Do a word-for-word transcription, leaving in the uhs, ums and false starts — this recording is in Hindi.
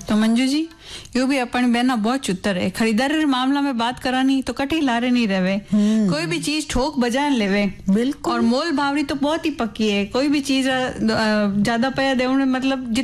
तो मंजू जी, यो भी अपन बहना बहुत चुतर है। खरीदारी के मामला में बात करानी तो कटे लारे नहीं रहे, कोई भी चीज ठोक बजान लेवे। बिल्कुल। और मोल भावरी तो बहुत ही पक्की है, कोई भी चीज ज्यादा पैसा देने मतलब